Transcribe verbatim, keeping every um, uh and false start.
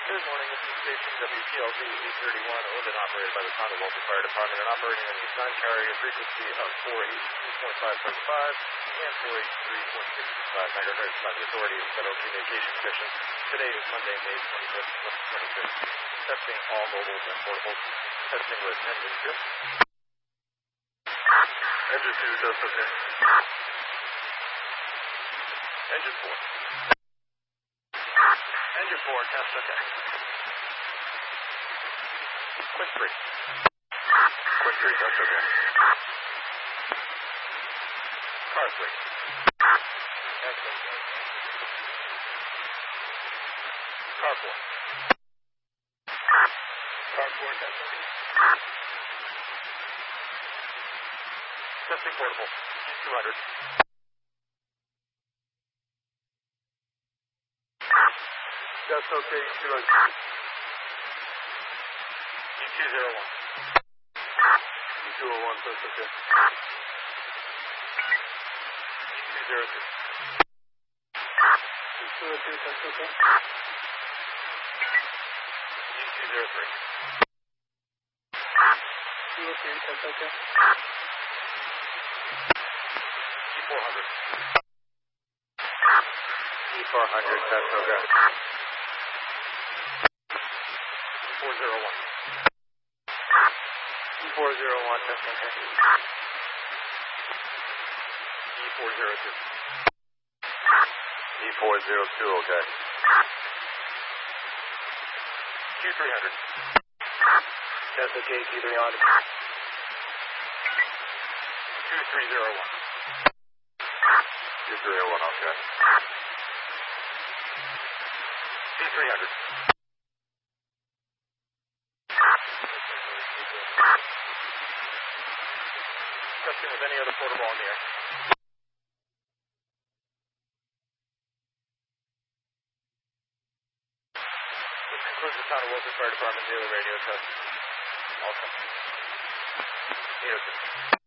Good morning, this is station W P L Z eight thirty-one, owned and operated by the Town of Walter Fire Department and operating on the assigned carrier frequency of four eighty-two point five seven five and four eighty-three point six six five megahertz by the authority of the Federal Communications Commission. Today is Monday, May twenty-fifth, twenty twenty-six. Testing all mobiles and portables. Testing with engine two. Engine two, test okay. Engine four. Engine four, test okay. Quick three. Quick three, test okay. Car three. Test okay. Car four. Car four, test okay. Testing portable. two hundred. That's okay, two hundred. E two zero one. E two zero one, that's okay. E two zero two. E two zero two, that's okay. E two zero three. E two zero three, that's okay. E four hundred. E four hundred, that's okay. four zero one. E four zero one, that's okay. E four zero two. E four zero two, okay. Q three hundred. That's okay, Q three hundred. two three zero one. two three zero one, okay. P three hundred. Testing with any other portable on the air. This concludes the Town of Walter Fire Department daily radio test. All testing. eight oh six.